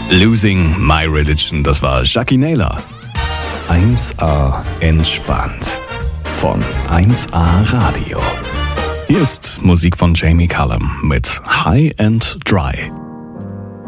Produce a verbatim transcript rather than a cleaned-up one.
Losing My Religion, das war Jackie Naylor. eins A entspannt von eins A Radio. Hier ist Musik von Jamie Cullum mit High and Dry.